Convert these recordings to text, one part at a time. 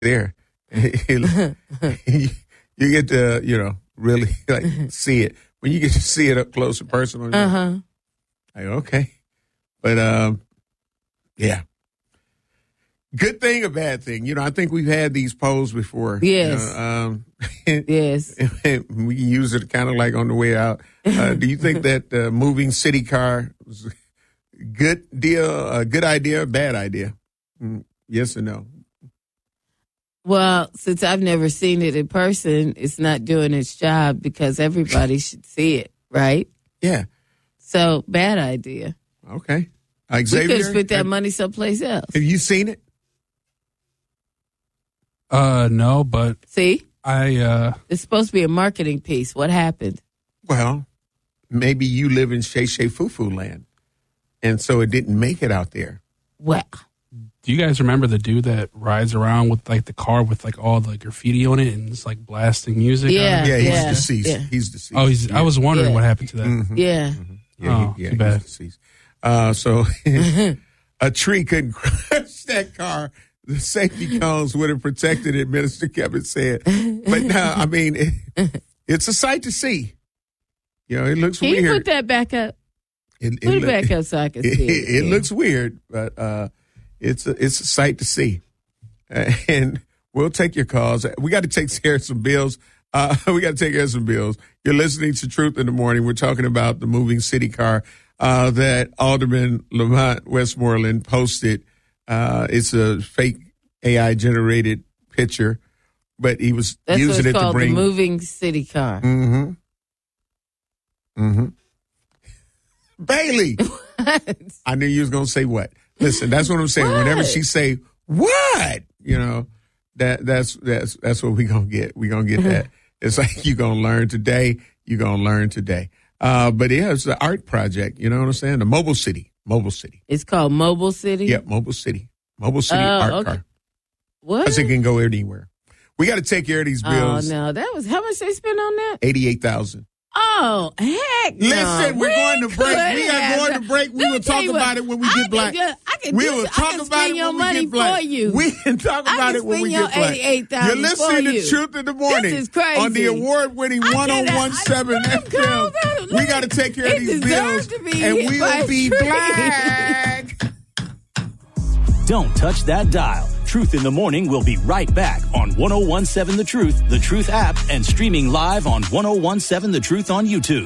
there. You get to, really see it. When you get to see it up close and personal, okay. But, yeah. Good thing or bad thing? I think we've had these polls before. Yes. Yes. We can use it kind of like on the way out. Do you think that moving city car was a good deal, a good idea, or bad idea? Yes or no? Well, since I've never seen it in person, it's not doing its job because everybody should see it, right? Yeah. So, bad idea. Okay. We Xavier, could have spent that money someplace else. Have you seen it? No, but see, it's supposed to be a marketing piece. What happened? Well, maybe you live in Shay Shay Foo Foo land, and so it didn't make it out there. Well, do you guys remember the dude that rides around with the car with all the graffiti on it and it's blasting music? Yeah, he's deceased. Yeah. He's deceased. Oh, I was wondering what happened to that. Mm-hmm. Yeah. Mm-hmm. Too bad. He's deceased. So a tree couldn't crush that car. The safety cones would have protected it, Minister Kevin said. But now, I mean, it's a sight to see. It looks weird. Can you put that back up? Put it back up so I can see it. It looks weird, but it's a sight to see. And we'll take your calls. We got to take care of some bills. You're listening to Truth in the Morning. We're talking about the moving city car that Alderman Lamont Westmoreland posted. It's a fake AI-generated picture, but he was using it to bring the moving city car. Mm-hmm. Mm-hmm. Bailey, I knew you was gonna say what. Listen, that's what I'm saying. What? Whenever she say what, that's what we gonna get. We gonna get that. It's like you're gonna learn today. You're gonna learn today. But yeah, it's an art project. You know what I'm saying? The Mobile City. It's called Mobile City? Yeah, Mobile City. Mobile City art car. What? Because it can go anywhere. We got to take care of these bills. Oh, no. That was, how much they spent on that? $88,000. Oh, heck no. Listen, we're going to break. We are going to break. We will talk about it when we get black. We will talk about it when we get black. We can talk about it when we get black. You're listening to Truth in the Morning. This is crazy. On the award-winning 101.7 FM. We got to take care of these bills, and we will be black. Don't touch that dial. Truth in the Morning will be right back on 101.7 The Truth app, and streaming live on 101.7 The Truth on YouTube.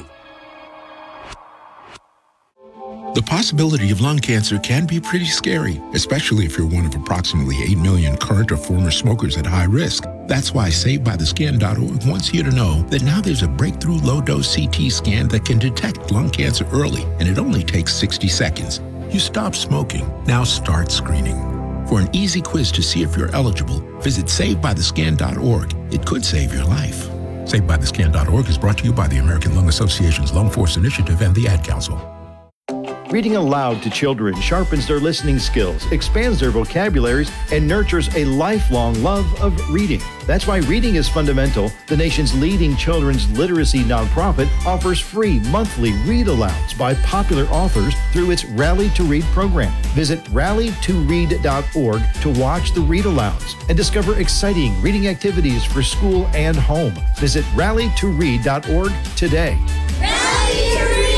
The possibility of lung cancer can be pretty scary, especially if you're one of approximately 8 million current or former smokers at high risk. That's why SaveByTheScan.org wants you to know that now there's a breakthrough low-dose CT scan that can detect lung cancer early, and it only takes 60 seconds. You stop smoking. Now start screening. For an easy quiz to see if you're eligible, visit SaveByTheScan.org. It could save your life. SaveByTheScan.org is brought to you by the American Lung Association's Lung Force Initiative and the Ad Council. Reading aloud to children sharpens their listening skills, expands their vocabularies, and nurtures a lifelong love of reading. That's why Reading is Fundamental, the nation's leading children's literacy nonprofit, offers free monthly read-alouds by popular authors through its Rally to Read program. Visit rallytoread.org to watch the read-alouds and discover exciting reading activities for school and home. Visit rallytoread.org today. Rally to Read!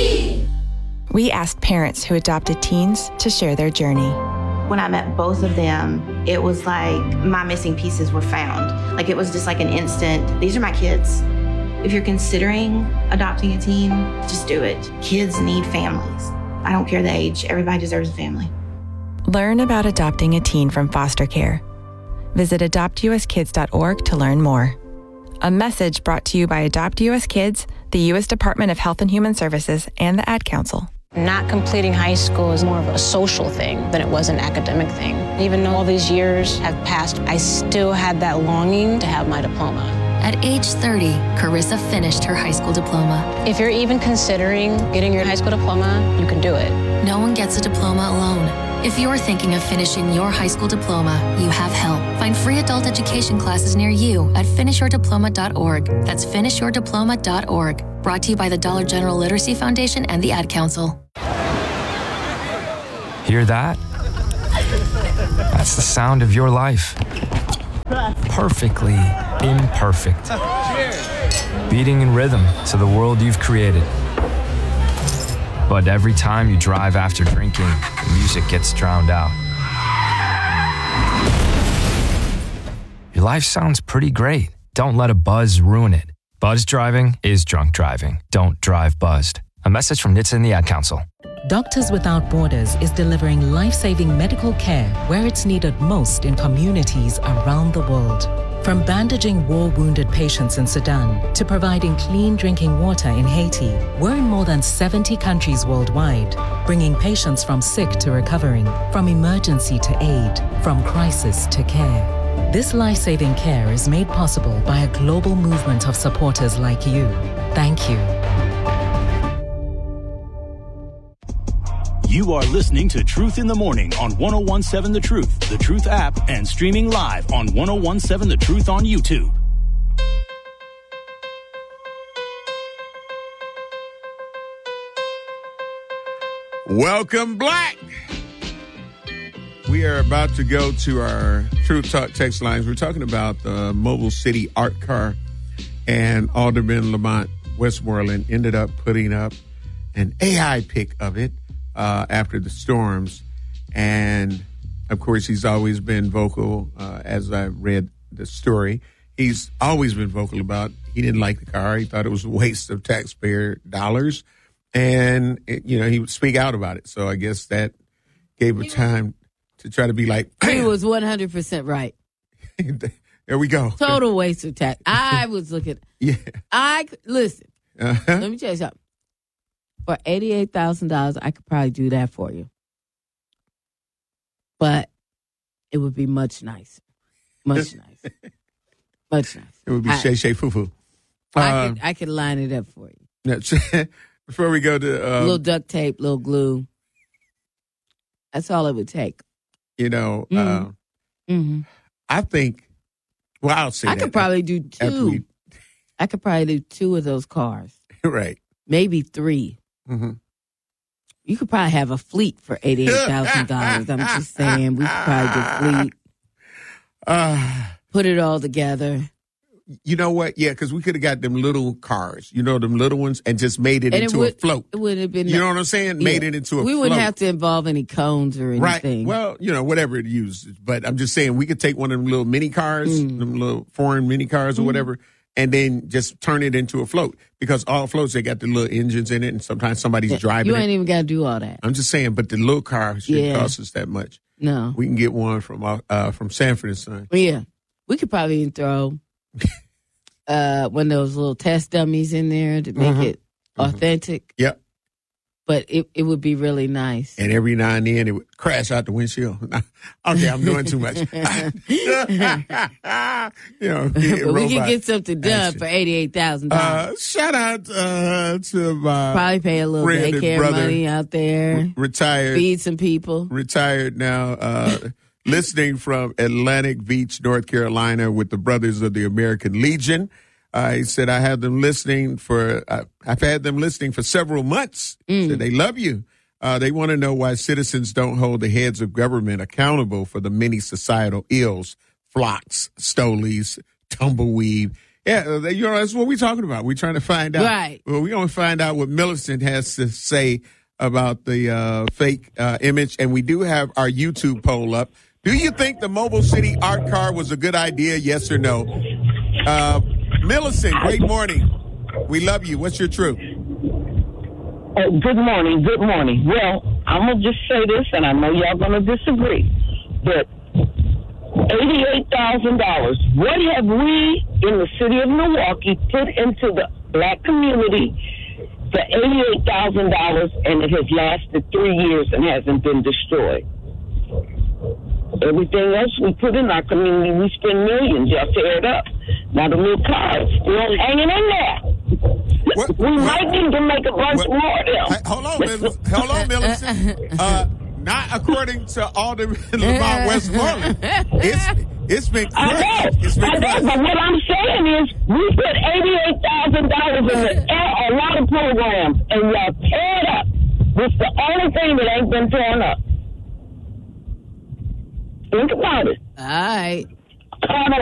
We asked parents who adopted teens to share their journey. When I met both of them, it was like my missing pieces were found. Like it was just like an instant, these are my kids. If you're considering adopting a teen, just do it. Kids need families. I don't care the age, everybody deserves a family. Learn about adopting a teen from foster care. Visit adoptuskids.org to learn more. A message brought to you by Adopt US Kids, the U.S. Department of Health and Human Services, and the Ad Council. Not completing high school is more of a social thing than it was an academic thing. Even though all these years have passed, I still had that longing to have my diploma. At age 30, Carissa finished her high school diploma. If you're even considering getting your high school diploma, you can do it. No one gets a diploma alone. If you're thinking of finishing your high school diploma, you have help. Find free adult education classes near you at finishyourdiploma.org. That's finishyourdiploma.org. Brought to you by the Dollar General Literacy Foundation and the Ad Council. Hear that? That's the sound of your life. perfectly imperfect. Beating in rhythm to the world you've created. But every time you drive after drinking, the music gets drowned out. Your life sounds pretty great. Don't let a buzz ruin it. Buzz driving is drunk driving. Don't drive buzzed. A message from NHTSA and the Ad Council. Doctors Without Borders is delivering life-saving medical care where it's needed most in communities around the world. From bandaging war-wounded patients in Sudan to providing clean drinking water in Haiti, we're in more than 70 countries worldwide, bringing patients from sick to recovering, from emergency to aid, from crisis to care. This life-saving care is made possible by a global movement of supporters like you. Thank you. You are listening to Truth in the Morning on 101.7 The Truth app, and streaming live on 101.7 The Truth on YouTube. Welcome, Black. We are about to go to our Truth Talk text lines. We're talking about the Mobile City Art Car, and Alderman Lamont Westmoreland ended up putting up an AI pic of it after the storms. And, of course, he's always been vocal, as I read the story. He's always been vocal about he didn't like the car. He thought it was a waste of taxpayer dollars. And, he would speak out about it. So I guess that gave him time to try to be like. He was 100% right. There we go. Total waste of tax. I was looking. Yeah. Listen, let me tell you something. For $88,000, I could probably do that for you. But it would be much nicer. Much nicer. Much nicer. It would be shay foo-foo. I could line it up for you. Before we go to... little duct tape, little glue. That's all it would take. I think... Well, I'll say I could probably do two. I could probably do two of those cars. Right. Maybe three. Mm-hmm. You could probably have a fleet for $88,000. I'm just saying, we could probably do fleet. Put it all together. You know what? Yeah, because we could have got them little cars, them little ones, and just made it into a float. It would have been. You know what I'm saying? Made it into a float. We wouldn't have to involve any cones or anything. Right. Well, whatever it uses. But I'm just saying we could take one of them little mini cars, them little foreign mini cars or whatever, and then just turn it into a float. Because all floats, they got the little engines in it, and sometimes somebody's driving it. You ain't even got to do all that. I'm just saying, but the little car shouldn't cost us that much. No. We can get one from Sanford & Son. Yeah. We could probably even throw one of those little test dummies in there to make it authentic. Yep. But it would be really nice. And every now and then it would crash out the windshield. Okay, I'm doing too much. But we can get something done for $88,000. Shout out to my probably pay a little friend daycare brother, money out there. Retired. Feed some people. Retired now. Listening from Atlantic Beach, North Carolina, with the Brothers of the American Legion. He said, I've had them listening for several months. Said they love you. They want to know why citizens don't hold the heads of government accountable for the many societal ills, flocks, stolies, tumbleweed. Yeah, that's what we're talking about. We're trying to find out. Right. Well, we're going to find out what Millicent has to say about the fake image. And we do have our YouTube poll up. Do you think the Mobile City Art Car was a good idea, yes or no? Millicent, great morning. We love you. What's your truth? Good morning. Good morning. Well, I'm going to just say this, and I know y'all going to disagree, but $88,000, what have we in the city of Milwaukee put into the black community for $88,000, and it has lasted 3 years and hasn't been destroyed? Everything else we put in our community, we spend millions. Y'all tear it up. Now the little cars still hanging in there. We might need to make a bunch more of them. Hold on, Millicent. Not according to Alderman Lamont Westmoreland. It's been crushed. I know, but what I'm saying is we put $88,000 in a lot of programs, and y'all tear it up. It's the only thing that ain't been torn up. Think about it. All right.